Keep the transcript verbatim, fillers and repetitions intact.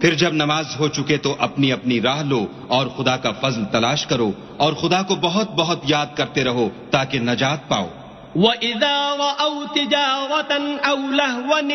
फिर जब नमाज हो चुके तो अपनी अपनी राह लो और खुदा का फजल तलाश करो और खुदा को बहुत बहुत याद करते रहो ताकि नजात पाओ। وَإِذَا رَأَوْا تِجَارَةً أَوْ لَهْوًا